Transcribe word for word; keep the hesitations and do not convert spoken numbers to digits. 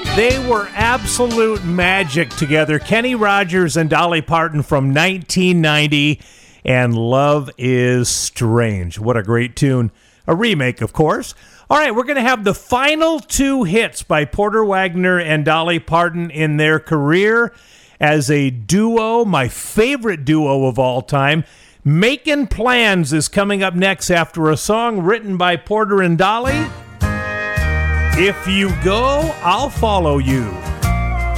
They were absolute magic together. Kenny Rogers and Dolly Parton from nineteen ninety, and Love is Strange. What a great tune. A remake, of course. All right, we're going to have the final two hits by Porter Wagoner and Dolly Parton in their career as a duo, my favorite duo of all time. Making Plans is coming up next after a song written by Porter and Dolly. If You Go, I'll Follow You.